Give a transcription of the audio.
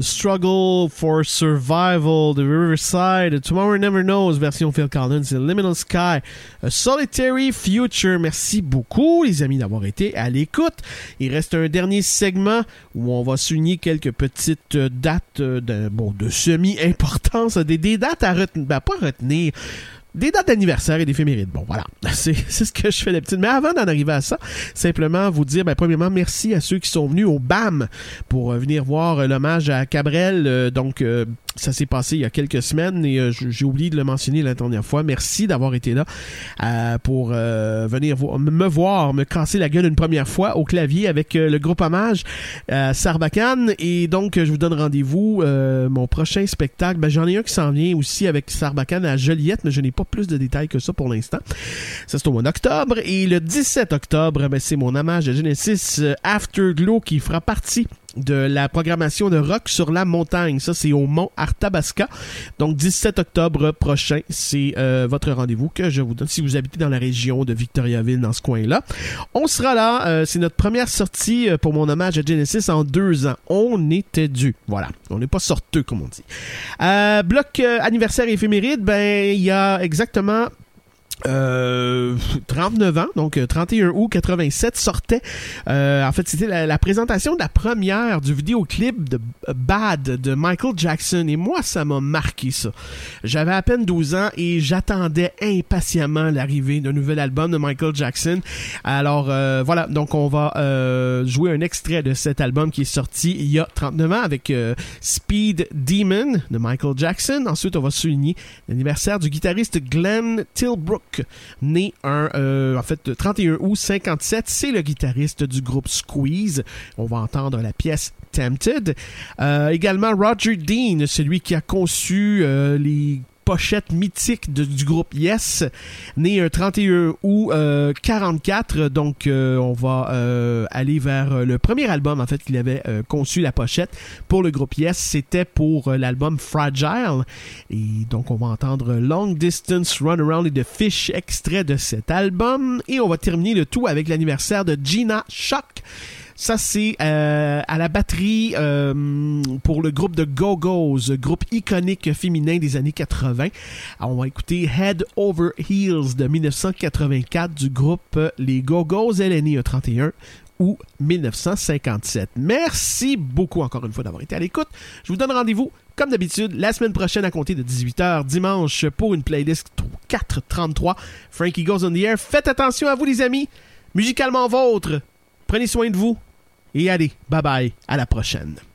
Struggle for Survival de Riverside, Tomorrow Never Knows version Phil Collins, Liminal Sky, A Solitary Future. Merci beaucoup les amis d'avoir été à l'écoute. Il reste un dernier segment où on va souligner quelques petites dates de semi-importance, des dates à retenir, pas retenir, des dates d'anniversaire et d'éphémérides. Bon, voilà. C'est ce que je fais d'habitude. Mais avant d'en arriver à ça, simplement vous dire, premièrement, merci à ceux qui sont venus au BAM pour venir voir l'hommage à Cabrel. Ça s'est passé il y a quelques semaines et j'ai oublié de le mentionner la dernière fois. Merci d'avoir été là pour venir me casser la gueule une première fois au clavier avec le groupe hommage Sarbacane. Et donc, je vous donne rendez-vous. Mon prochain spectacle, j'en ai un qui s'en vient aussi avec Sarbacane à Joliette, mais je n'ai pas plus de détails que ça pour l'instant. Ça, c'est au mois d'octobre. Et le 17 octobre, c'est mon hommage à Genesis Afterglow qui fera partie de la programmation de Rock sur la montagne. Ça, c'est au Mont Arthabasca. Donc, 17 octobre prochain, c'est votre rendez-vous que je vous donne si vous habitez dans la région de Victoriaville, dans ce coin-là. On sera là. C'est notre première sortie pour mon hommage à Genesis en 2 ans. On était dû. Voilà. On n'est pas sorteux, comme on dit. Bloc anniversaire éphéméride, il y a exactement 39 ans, donc 31 août 87 sortait en fait c'était la présentation de la première du vidéoclip de Bad de Michael Jackson et moi ça m'a marqué ça. J'avais à peine 12 ans et j'attendais impatiemment l'arrivée d'un nouvel album de Michael Jackson. Alors voilà, donc on va jouer un extrait de cet album qui est sorti il y a 39 ans avec Speed Demon de Michael Jackson. Ensuite on va souligner l'anniversaire du guitariste Glenn Tilbrook, né le 31 août 57, c'est le guitariste du groupe Squeeze. On va entendre la pièce Tempted. Également Roger Dean, celui qui a conçu les pochette mythique du groupe Yes, né un 31 août 44. Donc, on va aller vers le premier album, en fait, qu'il avait conçu la pochette pour le groupe Yes. C'était pour l'album Fragile. Et donc, on va entendre Long Distance Runaround et The Fish, extrait de cet album. Et on va terminer le tout avec l'anniversaire de Gina Shock. Ça, c'est à la batterie pour le groupe de Go-Go's, groupe iconique féminin des années 80. Alors, on va écouter Head Over Heels de 1984 du groupe Les Go-Go's. Elle est née le 31 août 1957. Merci beaucoup encore une fois d'avoir été à l'écoute. Je vous donne rendez-vous, comme d'habitude, la semaine prochaine à compter de 18h dimanche pour une playlist 433 Frankie Goes on the Air. Faites attention à vous les amis, musicalement vôtre. Prenez soin de vous et allez, bye bye, à la prochaine.